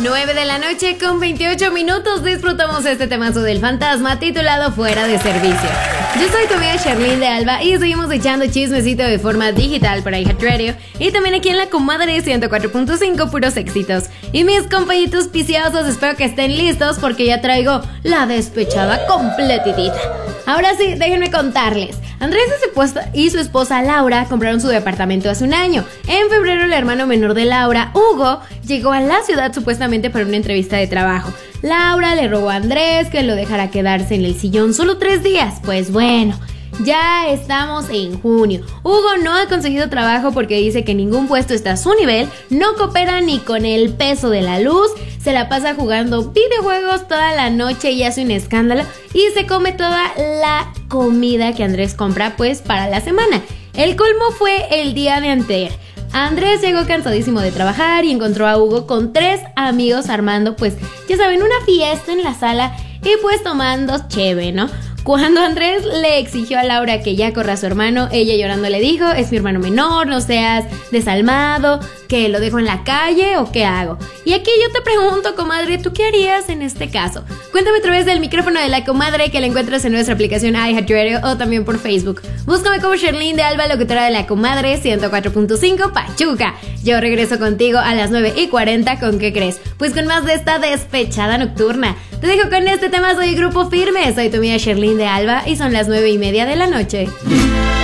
9 de la noche con 28 minutos disfrutamos este temazo del fantasma titulado Fuera de Servicio. Yo soy tu amiga Sherlyn de Alba y seguimos echando chismecito de forma digital por iHeartRadio y también aquí en la Comadre 104.5 puros éxitos. Y mis compañitos piciosos, espero que estén listos porque ya traigo la despechada completitita. Ahora sí, déjenme contarles. Andrés y su esposa Laura compraron su departamento hace un año. En febrero el hermano menor de Laura, Hugo, llegó a la ciudad supuestamente para una entrevista de trabajo. Laura le rogó a Andrés que lo dejara quedarse en el sillón solo 3 días. Pues bueno, ya estamos en junio. Hugo no ha conseguido trabajo porque dice que ningún puesto está a su nivel, no coopera ni con el peso de la luz, se la pasa jugando videojuegos toda la noche y hace un escándalo y se come toda la comida que Andrés compra pues para la semana. El colmo fue el día de antier. Andrés llegó cansadísimo de trabajar y encontró a Hugo con 3 amigos armando pues ya saben una fiesta en la sala y pues tomando cheve, ¿no? Cuando Andrés le exigió a Laura que ya corra a su hermano, ella llorando le dijo: es mi hermano menor, no seas desalmado, que lo dejo en la calle o qué hago. Y aquí yo te pregunto, comadre, ¿tú qué harías en este caso? Cuéntame a través del micrófono de la comadre que la encuentras en nuestra aplicación iHeartRadio o también por Facebook. Búscame como Sherlyn de Alba, locutora de la Comadre 104.5 Pachuca. Yo regreso contigo a las 9:40 ¿con qué crees? Pues con más de esta despechada nocturna. Te dejo con este tema, soy Grupo Firme, soy tu amiga Sherlyn de Alba y son las 9:30 de la noche.